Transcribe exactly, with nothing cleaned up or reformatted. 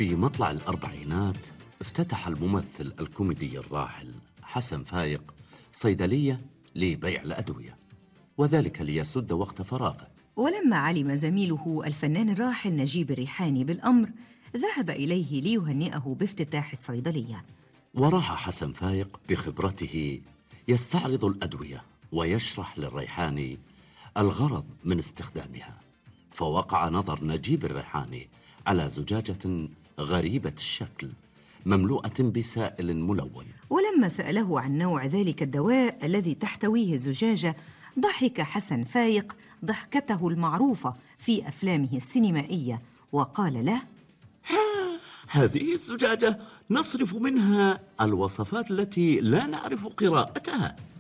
في مطلع الأربعينات افتتح الممثل الكوميدي الراحل حسن فايق صيدلية لبيع الأدوية، وذلك ليسد وقت فراغه. ولما علم زميله الفنان الراحل نجيب الريحاني بالأمر ذهب إليه ليهنئه بافتتاح الصيدلية. وراح حسن فايق بخبرته يستعرض الأدوية ويشرح للريحاني الغرض من استخدامها، فوقع نظر نجيب الريحاني على زجاجة غريبة الشكل مملوءة بسائل ملون. ولما سأله عن نوع ذلك الدواء الذي تحتويه الزجاجة ضحك حسن فايق ضحكته المعروفة في أفلامه السينمائية وقال له: هذه الزجاجة نصرف منها الوصفات التي لا نعرف قراءتها.